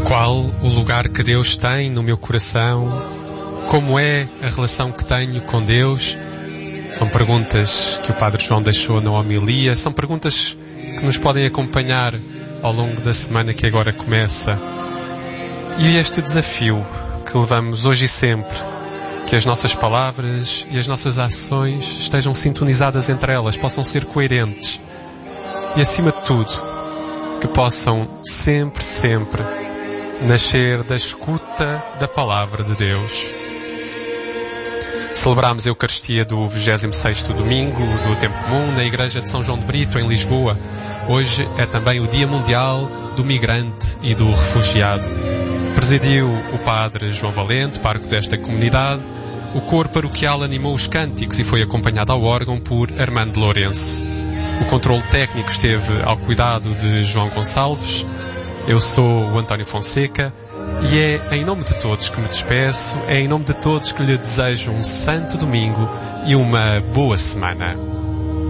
Qual o lugar que Deus tem no meu coração? Como é a relação que tenho com Deus? São perguntas que o Padre João deixou na homilia, são perguntas que nos podem acompanhar ao longo da semana que agora começa. E este desafio que levamos hoje e sempre, que as nossas palavras e as nossas ações estejam sintonizadas entre elas, possam ser coerentes e, acima de tudo, que possam sempre nascer da escuta da Palavra de Deus. Celebramos a Eucaristia do 26º domingo do Tempo Comum na Igreja de São João de Brito, em Lisboa. Hoje é também o Dia Mundial do Migrante e do Refugiado. Presidiu o Padre João Valente, pároco desta comunidade. O coro paroquial animou os cânticos e foi acompanhado ao órgão por Armando Lourenço. O controle técnico esteve ao cuidado de João Gonçalves. Eu sou o António Fonseca e é em nome de todos que me despeço, é em nome de todos que lhe desejo um santo domingo e uma boa semana.